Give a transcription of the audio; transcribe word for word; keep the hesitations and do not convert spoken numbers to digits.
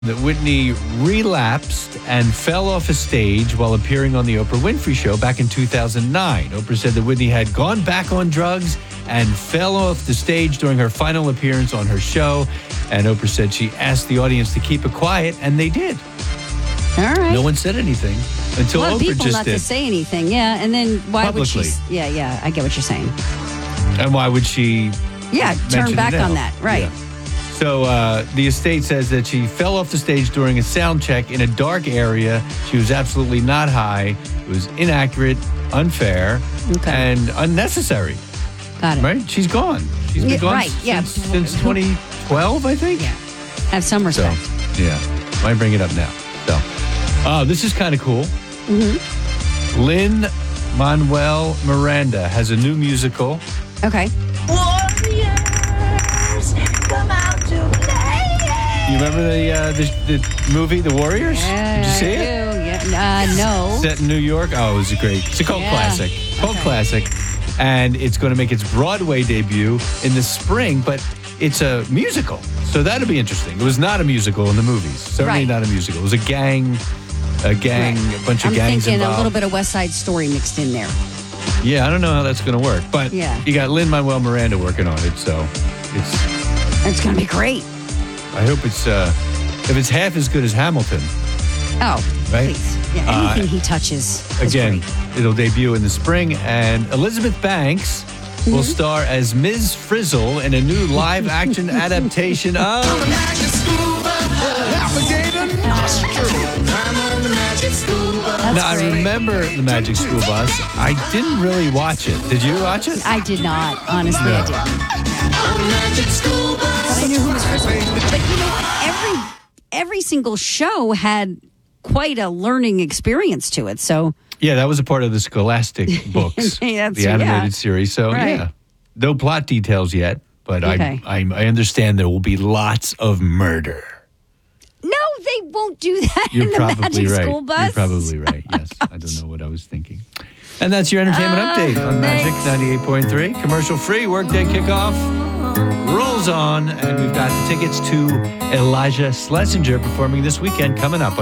that Whitney relapsed and fell off a stage while appearing on the Oprah Winfrey Show back in two thousand nine. Oprah said that Whitney had gone back on drugs and fell off the stage during her final appearance on her show. And Oprah said she asked the audience to keep it quiet, and they did. All right. No one said anything until a lot of Oprah people just not did. to say anything, yeah. And then why Publicly. would she? Yeah, yeah. I get what you're saying. And why would she? Yeah, mention turn it back now? on that, right? Yeah. So uh, the estate says that she fell off the stage during a sound check in a dark area. She was absolutely not high. It was inaccurate, unfair, Okay. and unnecessary. Got it. Right? She's gone. She's been Yeah, gone right, since, yeah. since twenty twelve, I think. Yeah. Have some So, respect. yeah. Might bring it up now. So, uh, this is kind of cool. Mm-hmm. Lin Manuel Miranda has a new musical. Okay. Warriors, come out to play. You remember the uh, the, the movie, The Warriors? Did you see I it? do, yeah. Uh, no. Set in New York. Oh, it was a great. It's a cult Yeah. classic. Cult Okay. classic, and it's going to make its Broadway debut in the spring. But it's a musical, so that'll be interesting. It was not a musical in the movies. Certainly Right. not a musical. It was a gang, a gang, Right. a bunch of I'm gangs thinking involved. a little bit of West Side Story mixed in there. Yeah, I don't know how that's going to work, but Yeah. you got Lin Manuel Miranda working on it, so it's. It's going to be great. I hope it's uh, if it's half as good as Hamilton. Oh, Right? please. Yeah, Uh, anything he touches is Again, great. it'll debut in the spring, and Elizabeth Banks Mm-hmm. will star as Miz Frizzle in a new live-action adaptation of. That's Now, I great. remember the Magic School Bus. I didn't really watch it. Did you watch it? I did not. Honestly, No. I didn't. But I knew who was Frizzle. But you know what? Every, every single show had quite a learning experience to it. So, Yeah, that was a part of the Scholastic books, That's- the animated yeah. series. So, Right. yeah. No plot details yet, but Okay. I, I I understand there will be lots of murder. no, they won't do that You're in the probably Magic right. School Bus. You're probably right. Yes. I don't know what I was thinking. And that's your entertainment Ah, update on Magic thanks. ninety-eight point three. Commercial free workday kickoff rolls on. And we've got the tickets to Elijah Schlesinger performing this weekend coming up on